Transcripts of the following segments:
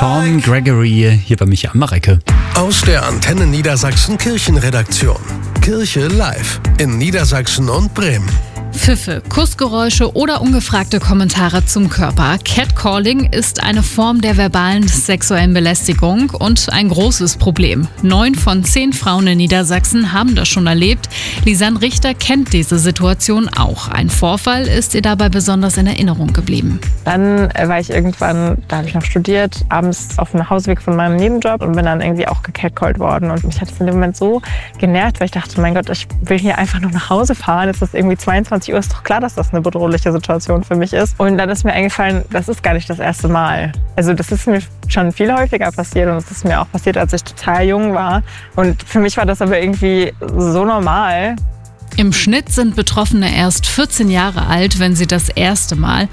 Tom Gregory hier bei Michael Marecke. Aus der Antenne Niedersachsen Kirchenredaktion. Kirche live in Niedersachsen und Bremen. Pfiffe, Kussgeräusche oder ungefragte Kommentare zum Körper. Catcalling ist eine Form der verbalen sexuellen Belästigung und ein großes Problem. 9 von 10 Frauen in Niedersachsen haben das schon erlebt. Lisanne Richter kennt diese Situation auch. Ein Vorfall ist ihr dabei besonders in Erinnerung geblieben. Dann war ich irgendwann, da habe ich noch studiert, abends auf dem Hausweg von meinem Nebenjob und bin dann irgendwie auch gecatcalled worden. Und mich hat es in dem Moment so genervt, weil ich dachte, mein Gott, ich will hier einfach nur nach Hause fahren. Es ist irgendwie 22 Uhr, ist doch klar, dass das eine bedrohliche Situation für mich ist. Und dann ist mir eingefallen, das ist gar nicht das erste Mal. Also das ist mir schon viel häufiger passiert und es ist mir auch passiert, als ich total jung war. Und für mich war das aber irgendwie so normal. Im Schnitt sind Betroffene erst 14 Jahre alt, wenn sie das erste Mal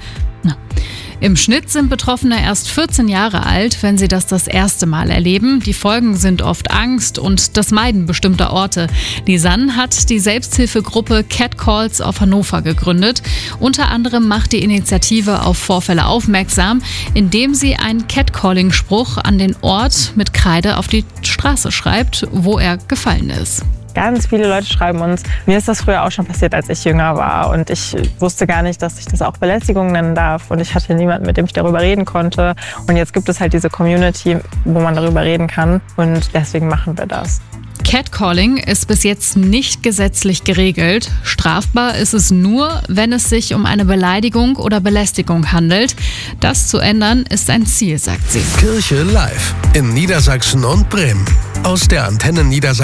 erleben. Die Folgen sind oft Angst und das Meiden bestimmter Orte. Lisanne hat die Selbsthilfegruppe Catcalls auf Hannover gegründet. Unter anderem macht die Initiative auf Vorfälle aufmerksam, indem sie einen Catcalling-Spruch an den Ort mit Kreide auf die Straße schreibt, wo er gefallen ist. Ganz viele Leute schreiben uns, mir ist das früher auch schon passiert, als ich jünger war. Und ich wusste gar nicht, dass ich das auch Belästigung nennen darf. Und ich hatte niemanden, mit dem ich darüber reden konnte. Und jetzt gibt es halt diese Community, wo man darüber reden kann. Und deswegen machen wir das. Catcalling ist bis jetzt nicht gesetzlich geregelt. Strafbar ist es nur, wenn es sich um eine Beleidigung oder Belästigung handelt. Das zu ändern ist ein Ziel, sagt sie. Kirche live in Niedersachsen und Bremen. Aus der Antenne Niedersachsen.